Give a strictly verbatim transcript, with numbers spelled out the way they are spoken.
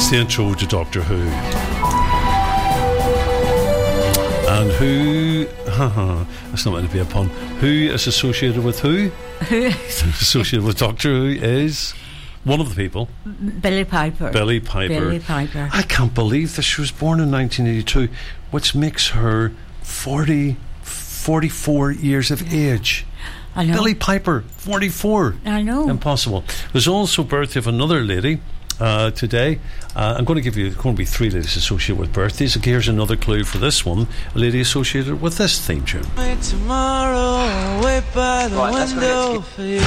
It's the intro to Doctor Who. And who, haha, that's not meant to be a pun. Who is associated with who? Who is associated with Doctor Who is one of the people. Billy Piper. Billy Piper. Billy Piper. I can't believe that she was born in nineteen eighty-two, which makes her forty, forty-four years of age. I know. Billy Piper, forty-four. I know. Impossible. There's also birthday of another lady uh, today. Uh, I'm going to give you, there's going to be three ladies associated with birthdays. Okay, here's another clue for this one. A lady associated with this theme tune. Tomorrow, wait by the Right, window for you.